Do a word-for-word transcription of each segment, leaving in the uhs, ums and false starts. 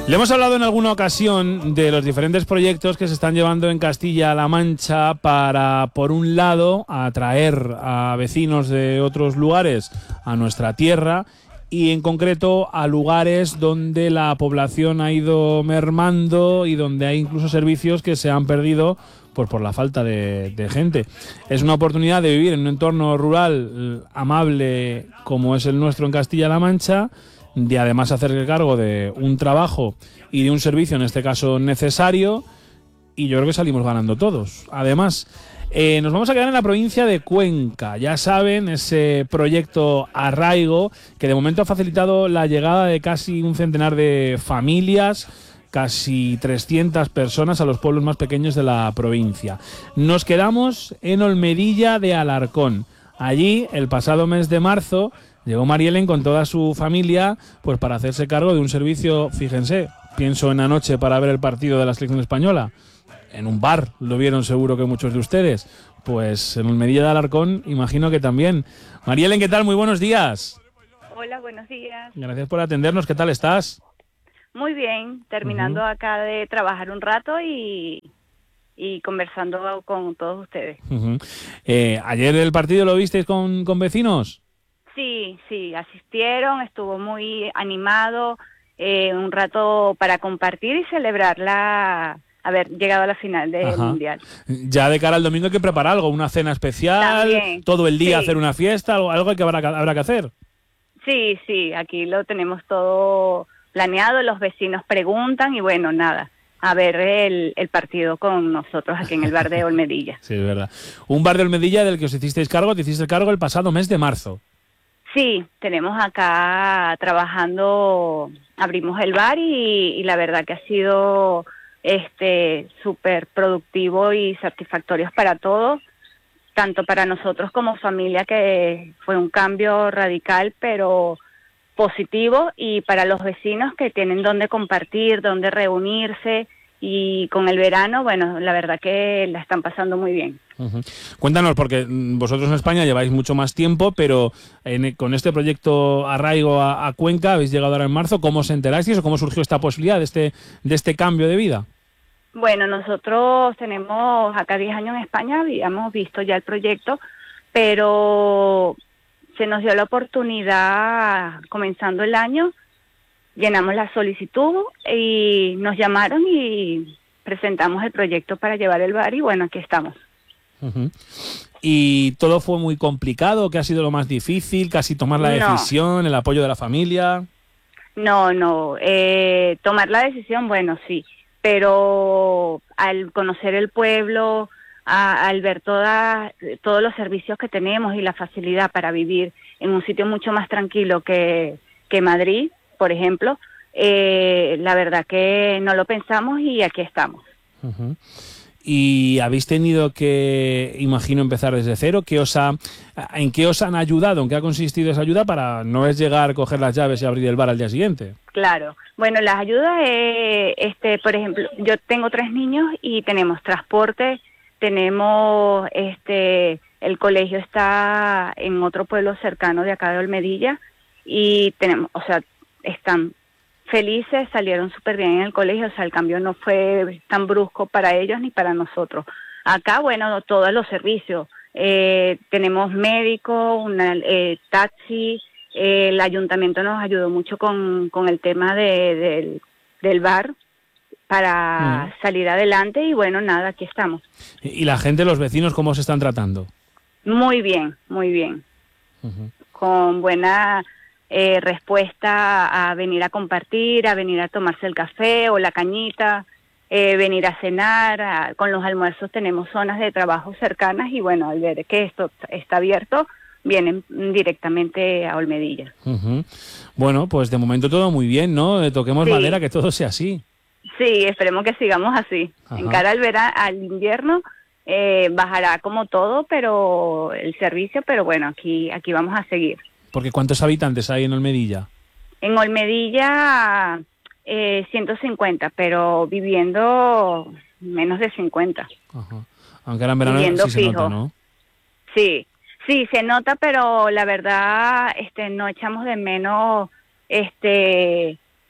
Le hemos hablado en alguna ocasión de los diferentes proyectos que se están llevando en Castilla-La Mancha para, por un lado, atraer a vecinos de otros lugares a nuestra tierra y, en concreto, a lugares donde la población ha ido mermando y donde hay incluso servicios que se han perdido pues por la falta de, de gente. Es una oportunidad de vivir en un entorno rural amable como es el nuestro en Castilla-La Mancha, de además hacerse cargo de un trabajo y de un servicio, en este caso necesario, y yo creo que salimos ganando todos. Además, eh, nos vamos a quedar en la provincia de Cuenca. Ya saben, ese proyecto Arraigo, que de momento ha facilitado la llegada de casi un centenar de familias, casi trescientas personas a los pueblos más pequeños de la provincia. Nos quedamos en Olmedilla de Alarcón. Allí, el pasado mes de marzo, llegó Marielen con toda su familia pues para hacerse cargo de un servicio, fíjense, pienso en anoche para ver el partido de la selección española, en un bar, lo vieron seguro que muchos de ustedes, pues en Olmedilla de Alarcón imagino que también. Marielen, ¿qué tal? Muy buenos días. Hola, buenos días. Gracias por atendernos, ¿qué tal estás? Muy bien, terminando uh-huh. acá de trabajar un rato y, y conversando con todos ustedes. Uh-huh. Eh, ¿Ayer el partido lo visteis con, con vecinos? Sí, sí, asistieron, estuvo muy animado, eh, un rato para compartir y celebrar la haber llegado a la final del Ajá. Mundial. Ya de cara al domingo hay que preparar algo, una cena especial, también, todo el día sí. hacer una fiesta, algo, algo que habrá, habrá que hacer. Sí, sí, aquí lo tenemos todo planeado, los vecinos preguntan y bueno, nada, a ver el, el partido con nosotros aquí en el bar de Olmedilla. Sí, es verdad. Un bar de Olmedilla del que os hicisteis cargo, te hiciste cargo el pasado mes de marzo. Sí, tenemos acá trabajando, abrimos el bar y, y la verdad que ha sido este súper productivo y satisfactorio para todos, tanto para nosotros como familia, que fue un cambio radical pero positivo, y para los vecinos que tienen donde compartir, donde reunirse, y con el verano, bueno, la verdad que la están pasando muy bien. Uh-huh. Cuéntanos, porque vosotros en España lleváis mucho más tiempo, pero en, con este proyecto Arraigo a, a Cuenca habéis llegado ahora en marzo. ¿Cómo os enteráis o cómo surgió esta posibilidad de este, de este cambio de vida? Bueno, nosotros tenemos acá diez años en España, habíamos visto ya el proyecto, pero se nos dio la oportunidad comenzando el año, llenamos la solicitud y nos llamaron y presentamos el proyecto para llevar el bar y bueno, aquí estamos. Uh-huh. ¿Y todo fue muy complicado? ¿Qué ha sido lo más difícil? ¿Casi tomar la no. decisión, el apoyo de la familia? No, no, eh, tomar la decisión, bueno, sí, pero al conocer el pueblo, a, al ver toda, todos los servicios que tenemos y la facilidad para vivir en un sitio mucho más tranquilo que, que Madrid, por ejemplo, eh, la verdad que no lo pensamos y aquí estamos. Uh-huh. ¿Y habéis tenido que, imagino, empezar desde cero? ¿Qué os ha, ¿En qué os han ayudado? ¿En qué ha consistido esa ayuda para no es llegar, coger las llaves y abrir el bar al día siguiente? Claro. Bueno, las ayudas, eh, este, por ejemplo, yo tengo tres niños y tenemos transporte, tenemos, este, el colegio está en otro pueblo cercano de acá de Olmedilla y tenemos, o sea, están felices, salieron súper bien en el colegio, o sea, el cambio no fue tan brusco para ellos ni para nosotros. Acá, bueno, todos los servicios, eh, tenemos médico, una, eh, taxi, eh, el ayuntamiento nos ayudó mucho con, con el tema de, de, del bar para mm. salir adelante y bueno, nada, aquí estamos. ¿Y la gente, los vecinos, cómo se están tratando? Muy bien, muy bien, uh-huh. con buena... Eh, respuesta a venir a compartir, a venir a tomarse el café o la cañita, eh, venir a cenar, a, con los almuerzos tenemos zonas de trabajo cercanas y bueno, al ver que esto está abierto, vienen directamente a Olmedilla. Uh-huh. Bueno, pues de momento todo muy bien, ¿no? Toquemos sí. madera, que todo sea así. Sí, esperemos que sigamos así. Ajá. En cara al verano, al invierno, eh, bajará como todo, pero el servicio, pero bueno, aquí, aquí vamos a seguir. Porque ¿cuántos habitantes hay en Olmedilla? En Olmedilla, eh, ciento cincuenta, pero viviendo menos de cincuenta. Ajá. Aunque ahora en verano viviendo sí se fijo. nota, ¿no? Sí, sí, se nota, pero la verdad este, no echamos de menos este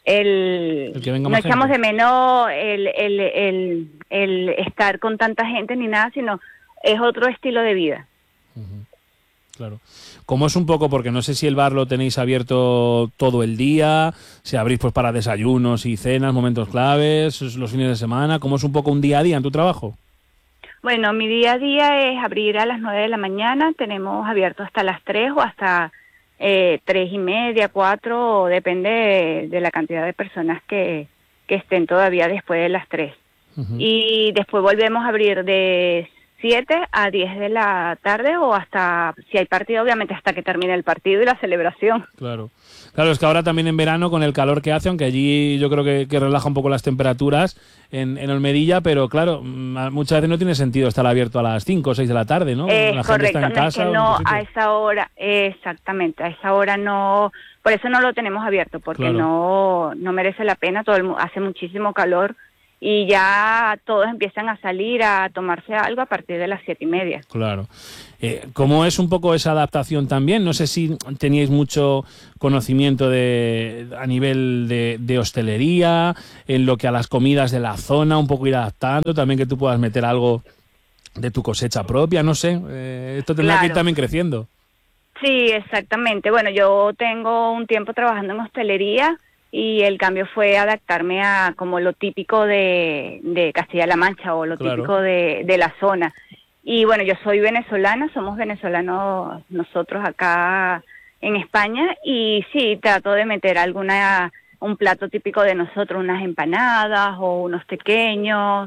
el, el que venga no más echamos gente. de menos el, el, el, el estar con tanta gente ni nada, sino es otro estilo de vida. Uh-huh. Claro. ¿Cómo es un poco? Porque no sé si el bar lo tenéis abierto todo el día, si abrís pues para desayunos y cenas, momentos claves, los fines de semana. ¿Cómo es un poco un día a día en tu trabajo? Bueno, mi día a día es abrir a las nueve de la mañana, tenemos abierto hasta las tres o hasta eh, tres y media, cuatro, depende de, de la cantidad de personas que, que estén todavía después de las tres. Uh-huh. Y después volvemos a abrir de siete a diez de la tarde o hasta, si hay partido, obviamente hasta que termine el partido y la celebración. Claro. Claro, es que ahora también en verano con el calor que hace, aunque allí yo creo que, que relaja un poco las temperaturas en, en Olmedilla, pero claro, muchas veces no tiene sentido estar abierto a las cinco o seis de la tarde, ¿no? Es la correcto, gente está en no, casa, es que no a esa hora, exactamente, a esa hora no, por eso no lo tenemos abierto, porque claro. no, no merece la pena, todo el, hace muchísimo calor. Y ya todos empiezan a salir a tomarse algo a partir de las siete y media. Claro. Eh, ¿Cómo es un poco esa adaptación también? No sé si teníais mucho conocimiento de a nivel de, de hostelería, en lo que a las comidas de la zona, un poco ir adaptando, también que tú puedas meter algo de tu cosecha propia, no sé. Eh, esto tendrá claro. que ir también creciendo. Sí, exactamente. Bueno, yo tengo un tiempo trabajando en hostelería, y el cambio fue adaptarme a como lo típico de, de Castilla-La Mancha o lo claro. típico de, de la zona. Y bueno, yo soy venezolana, somos venezolanos nosotros acá en España, y sí, trato de meter alguna un plato típico de nosotros, unas empanadas o unos tequeños,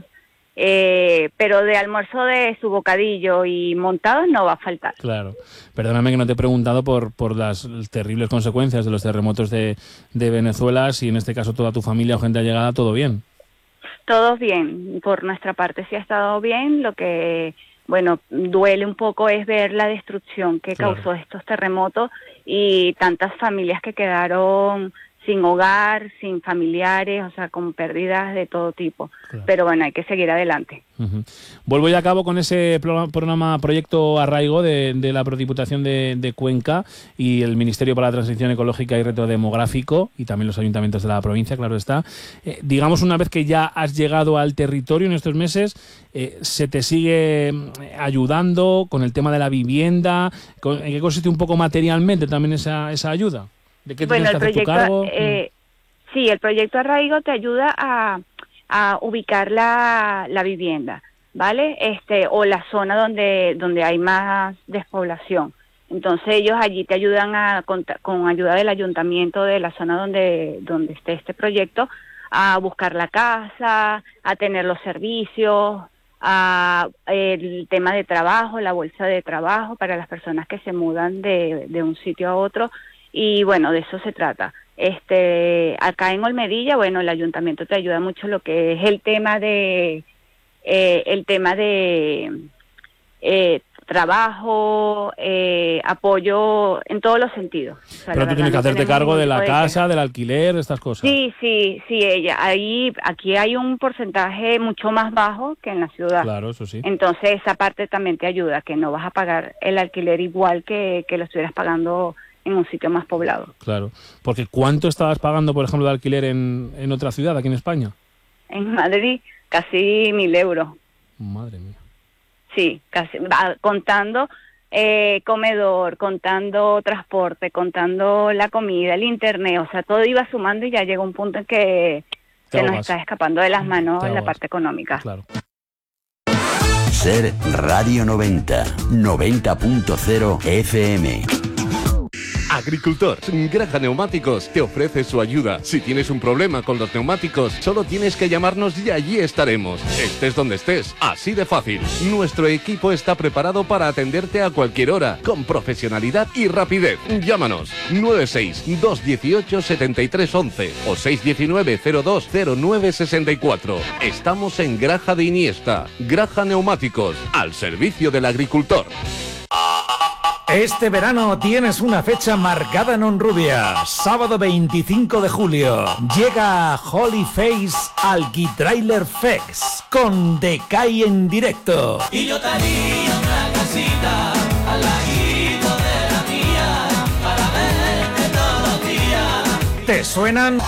eh, pero de almuerzo de su bocadillo y montados no va a faltar. Claro. Perdóname que no te he preguntado por, por las terribles consecuencias de los terremotos de, de Venezuela, si en este caso toda tu familia o gente allegada, ¿todo bien? Todo bien, por nuestra parte sí ha estado bien, lo que, bueno, duele un poco es ver la destrucción que claro. causó estos terremotos y tantas familias que quedaron sin hogar, sin familiares, o sea, con pérdidas de todo tipo. Claro. Pero bueno, hay que seguir adelante. Uh-huh. Vuelvo ya a cabo con ese programa, proyecto Arraigo de, de la Diputación de, de Cuenca y el Ministerio para la Transición Ecológica y Reto Demográfico y también los ayuntamientos de la provincia, claro está. Eh, digamos, una vez que ya has llegado al territorio en estos meses, eh, ¿se te sigue ayudando con el tema de la vivienda? ¿En qué consiste un poco materialmente también esa, esa ayuda? ¿De qué bueno, tienes que el hacer proyecto, tu cargo? Eh, sí, el proyecto Arraigo te ayuda a, a ubicar la, la vivienda, ¿vale? Este, o la zona donde, donde hay más despoblación. Entonces ellos allí te ayudan a, con, con ayuda del ayuntamiento de la zona donde, donde esté este proyecto, a buscar la casa, a tener los servicios, a el tema de trabajo, la bolsa de trabajo para las personas que se mudan de, de un sitio a otro. Y bueno, de eso se trata. Este, acá en Olmedilla, bueno, el ayuntamiento te ayuda mucho lo que es el tema de, eh, el tema de eh, trabajo, eh, apoyo en todos los sentidos. O sea, pero tú tienes que hacerte cargo de la casa, de del alquiler, de estas cosas. Sí, sí, sí, ella. Ahí, aquí hay un porcentaje mucho más bajo que en la ciudad. Claro, eso sí. Entonces esa parte también te ayuda, que no vas a pagar el alquiler igual que, que lo estuvieras pagando en un sitio más poblado. Claro, porque ¿cuánto estabas pagando, por ejemplo, de alquiler en, en otra ciudad, aquí en España? En Madrid, casi mil euros. Madre mía. Sí, casi, contando eh, comedor, contando transporte, contando la comida, el internet, o sea, todo iba sumando y ya llegó un punto en que se nos está escapando de las manos en la parte económica. Claro. Ser Radio noventa, noventa punto cero F M. Agricultor, Graja Neumáticos te ofrece su ayuda. Si tienes un problema con los neumáticos, solo tienes que llamarnos y allí estaremos. Estés donde estés, así de fácil. Nuestro equipo está preparado para atenderte a cualquier hora, con profesionalidad y rapidez. Llámanos nueve seis, dos uno ocho, siete tres uno uno o seis uno nueve, cero dos, cero nueve seis cuatro. Estamos en Graja de Iniesta. Graja Neumáticos, al servicio del agricultor. Este verano tienes una fecha marcada en Honrubia. Sábado veinticinco de julio llega Holy Face Alquitrailer Fest con Decay en directo. Y yo tenía una casita al ladito de la mía para verte todos los días. ¿Te suenan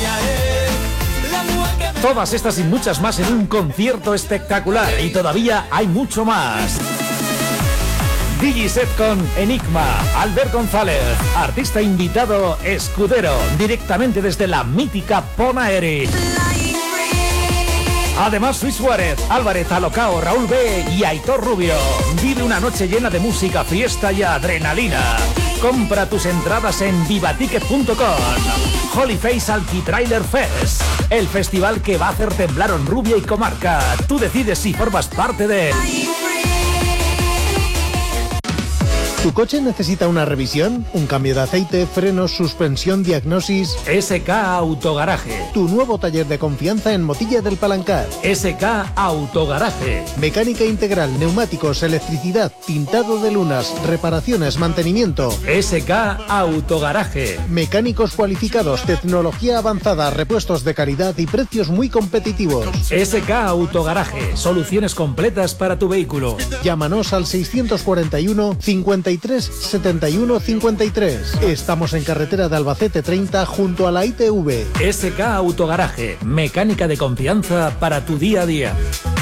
todas estas y muchas más en un concierto espectacular, y todavía hay mucho más. Digiset con Enigma, Albert González, artista invitado Escudero, directamente desde la mítica Ponaeri. Además, Luis Suárez, Álvarez Alocao, Raúl B y Aitor Rubio. Vive una noche llena de música, fiesta y adrenalina. Compra tus entradas en vivaticket punto com. Holyface Alquitrailer Fest, el festival que va a hacer temblar Honrubia y comarca. Tú decides si formas parte de él. ¿Tu coche necesita una revisión? ¿Un cambio de aceite, frenos, suspensión, diagnosis? S K Autogaraje. Tu nuevo taller de confianza en Motilla del Palancar. S K Autogaraje. Mecánica integral, neumáticos, electricidad, tintado de lunas, reparaciones, mantenimiento. S K Autogaraje. Mecánicos cualificados, tecnología avanzada, repuestos de calidad y precios muy competitivos. S K Autogaraje. Soluciones completas para tu vehículo. Llámanos al seiscientos cuarenta y uno, cincuenta y tres, setenta y uno, cincuenta y tres. Estamos en carretera de Albacete treinta junto a la I T V. S K Autogaraje. Mecánica de confianza para tu día a día.